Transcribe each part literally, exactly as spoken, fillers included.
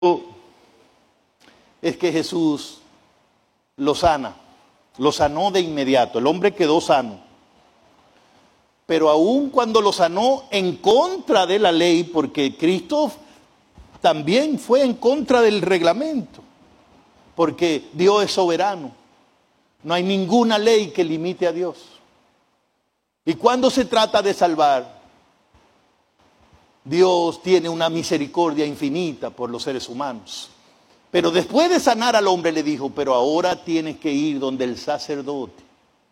es que Jesús lo sana, lo sanó de inmediato, el hombre quedó sano. Pero aun cuando lo sanó en contra de la ley, porque Cristo también fue en contra del reglamento, porque Dios es soberano, no hay ninguna ley que limite a Dios. Y cuando se trata de salvar, Dios tiene una misericordia infinita por los seres humanos. Pero después de sanar al hombre le dijo, pero ahora tienes que ir donde el sacerdote,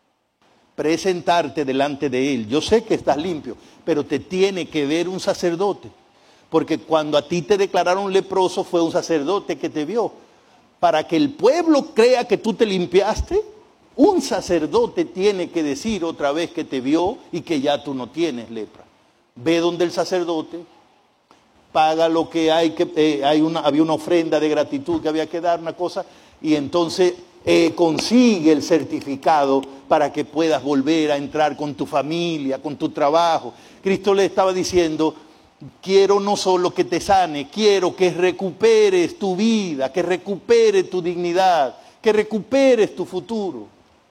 presentarte delante de él. Yo sé que estás limpio, pero te tiene que ver un sacerdote. Porque cuando a ti te declararon leproso fue un sacerdote que te vio. Para que el pueblo crea que tú te limpiaste, un sacerdote tiene que decir otra vez que te vio y que ya tú no tienes lepra. Ve donde el sacerdote, paga lo que hay, que eh, hay una, había una ofrenda de gratitud que había que dar, una cosa, y entonces eh, consigue el certificado para que puedas volver a entrar con tu familia, con tu trabajo. Cristo le estaba diciendo, quiero no solo que te sane, quiero que recuperes tu vida, que recuperes tu dignidad, que recuperes tu futuro.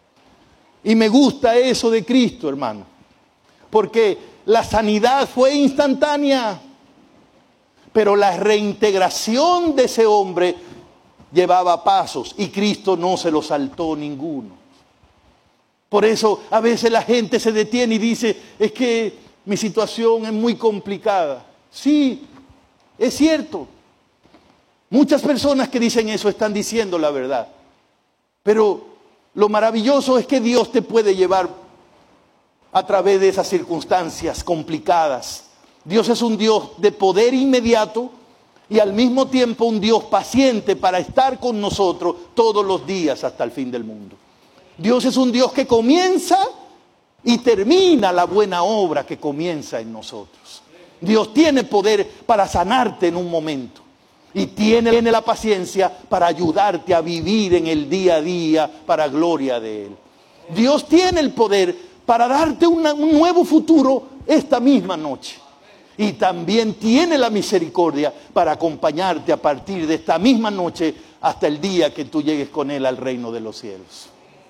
Y me gusta eso de Cristo, hermano, porque la sanidad fue instantánea, pero la reintegración de ese hombre llevaba pasos y Cristo no se lo saltó ninguno. Por eso a veces la gente se detiene y dice, es que mi situación es muy complicada. Sí, es cierto. Muchas personas que dicen eso están diciendo la verdad. Pero lo maravilloso es que Dios te puede llevar a través de esas circunstancias complicadas. Dios es un Dios de poder inmediato y al mismo tiempo un Dios paciente para estar con nosotros todos los días hasta el fin del mundo. Dios es un Dios que comienza y termina la buena obra que comienza en nosotros. Dios tiene poder para sanarte en un momento y tiene la paciencia para ayudarte a vivir en el día a día para gloria de Él. Dios tiene el poder para darte una, un nuevo futuro esta misma noche. Y también tiene la misericordia para acompañarte a partir de esta misma noche hasta el día que tú llegues con Él al reino de los cielos.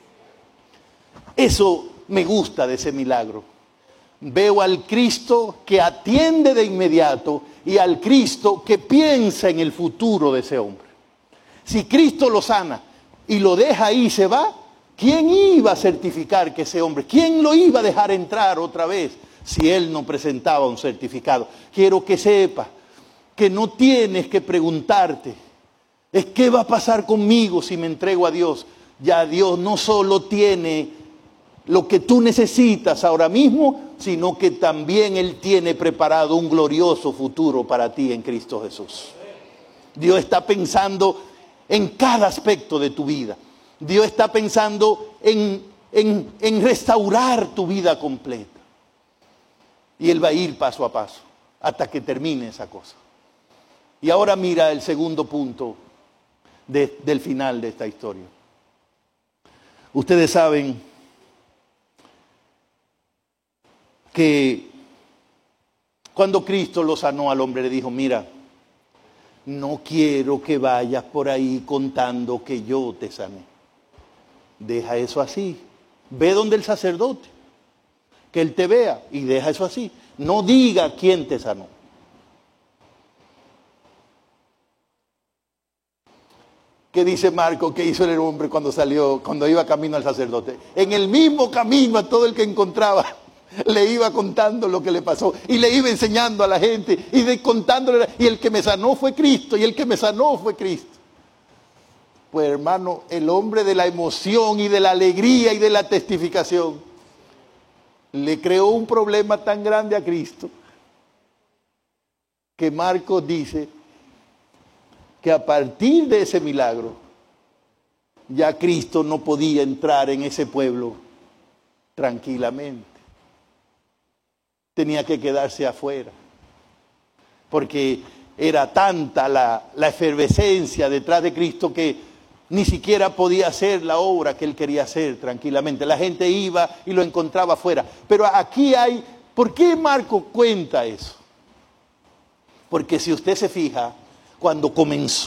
Eso me gusta de ese milagro. Veo al Cristo que atiende de inmediato y al Cristo que piensa en el futuro de ese hombre. Si Cristo lo sana y lo deja ahí y se va, ¿quién iba a certificar que ese hombre, quién lo iba a dejar entrar otra vez si él no presentaba un certificado? Quiero que sepa que no tienes que preguntarte, ¿es qué va a pasar conmigo si me entrego a Dios? Ya Dios no solo tiene lo que tú necesitas ahora mismo, sino que también Él tiene preparado un glorioso futuro para ti en Cristo Jesús. Dios está pensando en cada aspecto de tu vida. Dios está pensando en, en, en restaurar tu vida completa. Y Él va a ir paso a paso hasta que termine esa cosa. Y ahora mira el segundo punto de, del final de esta historia. Ustedes saben que cuando Cristo lo sanó al hombre le dijo, mira, no quiero que vayas por ahí contando que yo te sané. Deja eso así. Ve donde el sacerdote, que él te vea y deja eso así. No diga quién te sanó. ¿Qué dice Marcos? ¿Qué hizo el hombre cuando salió, cuando iba camino al sacerdote? En el mismo camino a todo el que encontraba le iba contando lo que le pasó y le iba enseñando a la gente y de, contándole, y el que me sanó fue Cristo y el que me sanó fue Cristo. Pues hermano, el hombre de la emoción y de la alegría y de la testificación le creó un problema tan grande a Cristo que Marcos dice que a partir de ese milagro ya Cristo no podía entrar en ese pueblo tranquilamente. Tenía que quedarse afuera, porque era tanta la, la efervescencia detrás de Cristo que ni siquiera podía hacer la obra que Él quería hacer tranquilamente. La gente iba y lo encontraba afuera. Pero aquí hay, ¿por qué Marcos cuenta eso? Porque si usted se fija, cuando comenzó